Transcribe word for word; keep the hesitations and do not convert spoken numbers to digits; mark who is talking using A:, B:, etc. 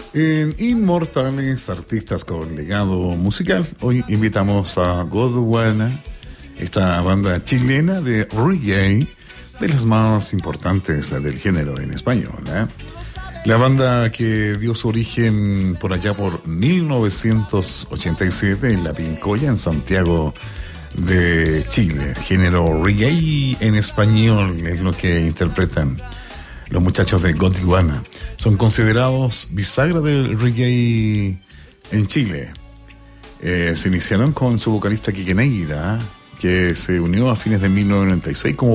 A: En Inmortales, artistas con legado musical, hoy invitamos a Gondwana, esta banda chilena de reggae, de las más importantes del género en español, ¿eh? La banda que dio su origen por allá por mil novecientos ochenta y siete en La Pincoya, en Santiago de Chile. Género reggae en español es lo que interpretan los muchachos de Gondwana. Son considerados bisagra del reggae en Chile. Eh, se iniciaron con su vocalista Quique Neira, que se unió a fines de mil novecientos noventa y seis como